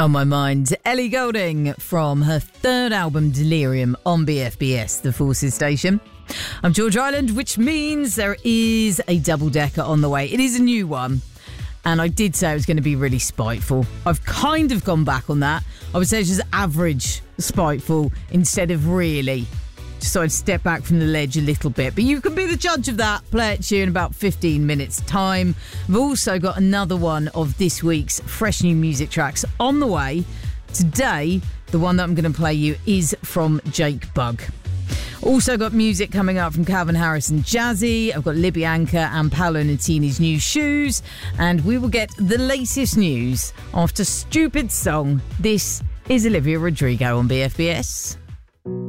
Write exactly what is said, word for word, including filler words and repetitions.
On my mind, Ellie Goulding from her third album Delirium on B F B S, the Forces station. I'm George Island, which means there is a double-decker on the way. It is a new one, and I did say it was going to be really spiteful. I've kind of gone back on that. I would say it's just average spiteful instead of really. Just so I'd step back from the ledge a little bit. But you can be the judge of that. Play it to you in about fifteen minutes' time. We've also got another one of this week's fresh new music tracks on the way. Today, the one that I'm going to play you is from Jake Bugg. Also got music coming up from Calvin Harris and Jazzy. I've got Libby Anchor and Paolo Nutini's new shoes. And we will get the latest news after Stupid Song. This is Olivia Rodrigo on B F B S.